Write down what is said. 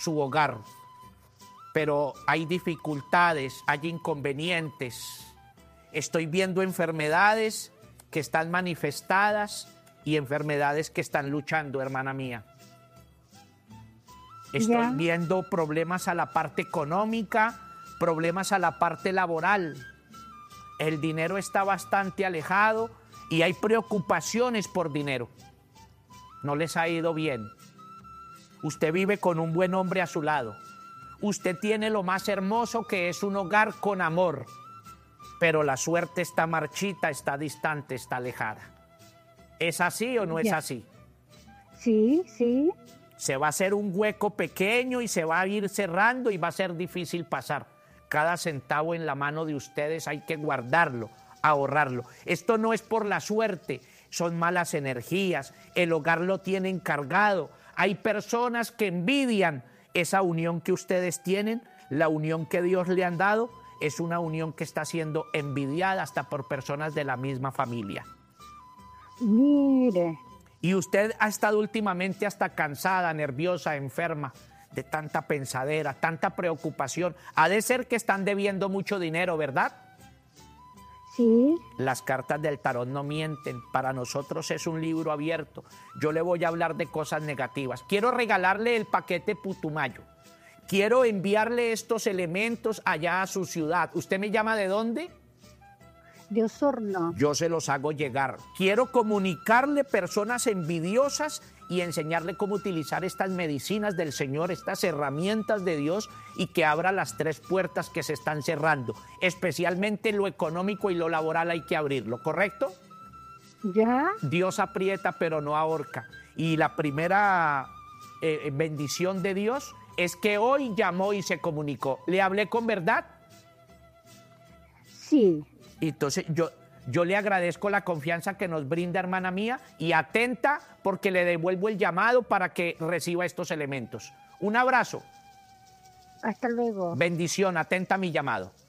su hogar, pero hay dificultades, hay inconvenientes. Estoy viendo enfermedades que están manifestadas y enfermedades que están luchando, hermana mía. Estoy viendo problemas a la parte económica, problemas a la parte laboral. El dinero está bastante alejado y hay preocupaciones por dinero. No les ha ido bien. Usted vive con un buen hombre a su lado. Usted tiene lo más hermoso, que es un hogar con amor. Pero la suerte está marchita, está distante, está alejada. ¿Es así o no es así? Sí, sí. Se va a hacer un hueco pequeño y se va a ir cerrando y va a ser difícil pasar. Cada centavo en la mano de ustedes hay que guardarlo, ahorrarlo. Esto no es por la suerte, son malas energías. El hogar lo tienen cargado. Hay personas que envidian esa unión que ustedes tienen, la unión que Dios le han dado. Es una unión que está siendo envidiada hasta por personas de la misma familia. Mire. Y usted ha estado últimamente hasta cansada, nerviosa, enferma de tanta pensadera, tanta preocupación. Ha de ser que están debiendo mucho dinero, ¿verdad? Sí. Las cartas del tarot no mienten. Para nosotros es un libro abierto. Yo le voy a hablar de cosas negativas. Quiero regalarle el paquete Putumayo. Quiero enviarle estos elementos allá a su ciudad. ¿Usted me llama de dónde? De Osorno. Yo se los hago llegar. Quiero comunicarle personas envidiosas y enseñarle cómo utilizar estas medicinas del Señor, estas herramientas de Dios, y que abra las 3 puertas que se están cerrando. Especialmente lo económico y lo laboral hay que abrirlo, ¿correcto? Ya. Dios aprieta pero no ahorca. Y la primera bendición de Dios es que hoy llamó y se comunicó. ¿Le hablé con verdad? Sí. Entonces yo le agradezco la confianza que nos brinda, hermana mía, y atenta porque le devuelvo el llamado para que reciba estos elementos. Un abrazo. Hasta luego. Bendición, atenta a mi llamado.